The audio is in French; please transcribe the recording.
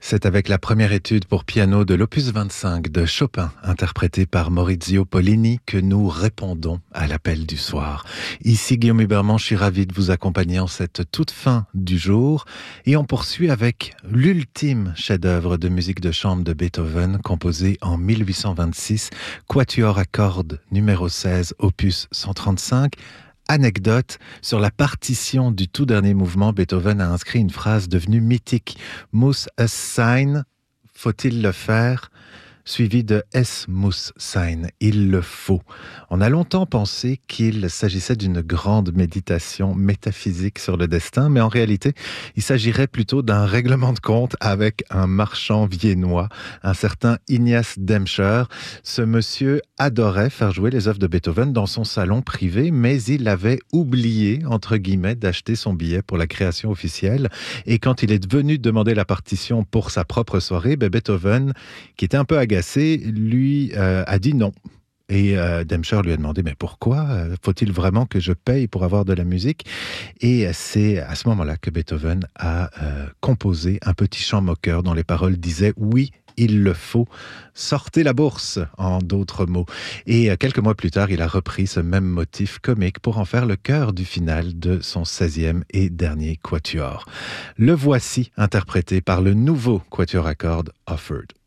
C'est avec la première étude pour piano de l'opus 25 de Chopin, interprétée par Maurizio Pollini, que nous répondons à l'appel du soir. Ici Guillaume Huberman, je suis ravi de vous accompagner en cette toute fin du jour. Et on poursuit avec l'ultime chef-d'œuvre de musique de chambre de Beethoven, composé en 1826, Quatuor à cordes numéro 16, opus 135. Anecdote, sur la partition du tout dernier mouvement, Beethoven a inscrit une phrase devenue mythique. Muss es sein, faut-il le faire, suivi de Es muss sein, il le faut. On a longtemps pensé qu'il s'agissait d'une grande méditation métaphysique sur le destin, mais en réalité, il s'agirait plutôt d'un règlement de compte avec un marchand viennois, un certain Ignaz Demscher. Ce monsieur adorait faire jouer les œuvres de Beethoven dans son salon privé, mais il avait oublié, entre guillemets, d'acheter son billet pour la création officielle. Et quand il est venu demander la partition pour sa propre soirée, Beethoven, qui était un peu agacé, lui a dit non. Et Demscher lui a demandé, mais pourquoi faut-il vraiment que je paye pour avoir de la musique? Et c'est à ce moment-là que Beethoven a composé un petit chant moqueur dont les paroles disaient « Oui, il le faut, sortez la bourse », en d'autres mots. Et quelques mois plus tard, il a repris ce même motif comique pour en faire le cœur du final de son 16e et dernier quatuor. Le voici interprété par le nouveau quatuor à cordes Offered.